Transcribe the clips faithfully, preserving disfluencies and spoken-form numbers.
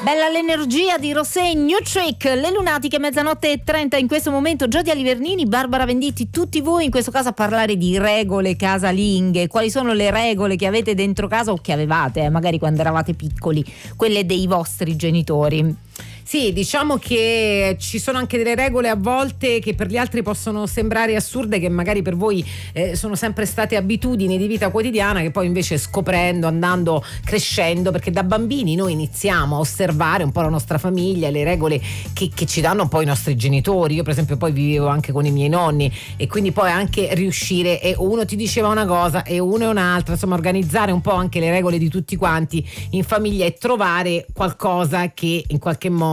Bella l'energia di Rosé, New Trick, le lunatiche, mezzanotte e trenta in questo momento. Giodia Livernini, Barbara Venditti, tutti voi in questo caso a parlare di regole casalinghe. Quali sono le regole che avete dentro casa o che avevate eh, magari quando eravate piccoli, quelle dei vostri genitori? Sì, diciamo che ci sono anche delle regole a volte che per gli altri possono sembrare assurde, che magari per voi eh, sono sempre state abitudini di vita quotidiana, che poi invece scoprendo, andando crescendo, perché da bambini noi iniziamo a osservare un po' la nostra famiglia, le regole che, che ci danno un po' i nostri genitori. Io per esempio poi vivevo anche con i miei nonni e quindi poi anche riuscire, e uno ti diceva una cosa e uno è un'altra, insomma organizzare un po' anche le regole di tutti quanti in famiglia e trovare qualcosa che in qualche modo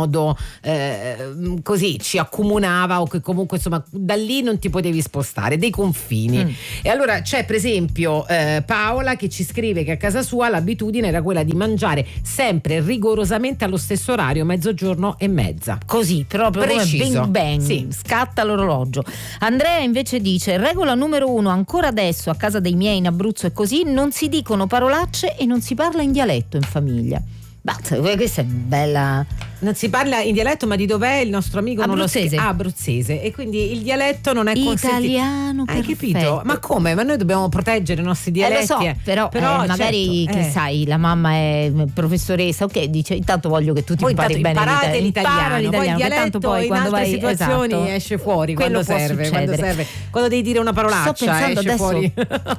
Eh, così ci accomunava, o che comunque insomma da lì non ti potevi spostare, dei confini. mm. E allora c'è per esempio eh, Paola che ci scrive che a casa sua l'abitudine era quella di mangiare sempre rigorosamente allo stesso orario, mezzogiorno e mezza, così proprio preciso. Come bang bang, sì. Scatta l'orologio. Andrea invece dice: regola numero uno, ancora adesso a casa dei miei in Abruzzo è così, non si dicono parolacce e non si parla in dialetto in famiglia. Basta, questa è bella. Non si parla in dialetto, ma di dov'è il nostro amico? Abruzzese. Non lo... ah, abruzzese. E quindi il dialetto non è consentito. Italiano, hai perfetto. capito? Ma come? Ma noi dobbiamo proteggere i nostri dialetti. Eh, lo so, però, però eh, magari certo, che eh. sai, la mamma è professoressa, ok, dice intanto voglio che tu ti poi impari bene imparate l'italiano, l'italiano, l'italiano, poi il dialetto tanto poi in quando altre vai, situazioni esatto, esce fuori quello quando può serve, quando succedere. serve, quando devi dire una parolaccia sto pensando esce adesso, fuori.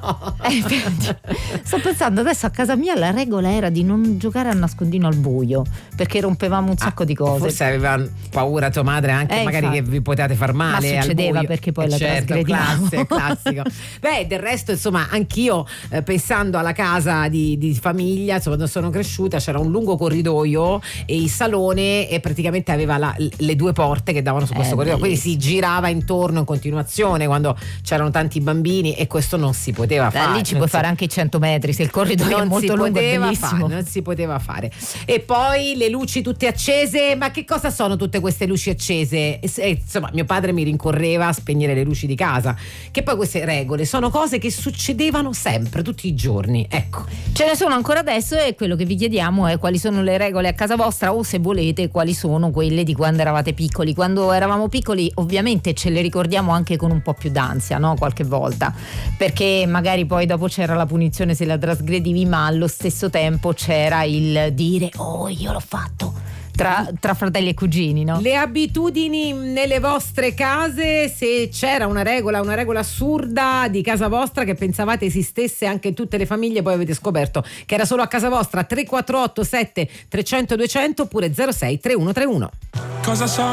eh, sto pensando adesso a casa mia la regola era di non giocare a nascondino al buio, perché rompevamo un sacco ah, di cose. Forse aveva paura tua madre anche eh, magari infatti. Che vi potevate far male. Ma succedeva al buio. perché poi eh, la certo, trasgrediamo. classico, classico. Beh, del resto insomma anch'io eh, pensando alla casa di, di famiglia, insomma, quando sono cresciuta c'era un lungo corridoio e il salone e praticamente aveva la, le due porte che davano su questo eh, corridoio, quindi si girava intorno in continuazione quando c'erano tanti bambini e questo non si poteva da fare. lì ci puoi fare anche cento metri se il corridoio è molto lungo e bellissimo. Fare, non si poteva fare. E poi le luci tutte accese, ma che cosa sono tutte queste luci accese? E, e, insomma mio padre mi rincorreva a spegnere le luci di casa, che poi queste regole sono cose che succedevano sempre, tutti i giorni, ecco. Ce ne sono ancora adesso e quello che vi chiediamo è quali sono le regole a casa vostra, o se volete quali sono quelle di quando eravate piccoli. Quando eravamo piccoli ovviamente ce le ricordiamo anche con un po' più d'ansia, no? Qualche volta, perché magari poi dopo c'era la punizione se la trasgredivi, ma allo stesso tempo c'era il dire oh io l'ho fatto Tra, tra fratelli e cugini, no? Le abitudini nelle vostre case, se c'era una regola, una regola assurda di casa vostra che pensavate esistesse anche in tutte le famiglie, poi avete scoperto che era solo a casa vostra. Tre quattro otto sette trecento duecento oppure zero sei trentuno trentuno. Cosa so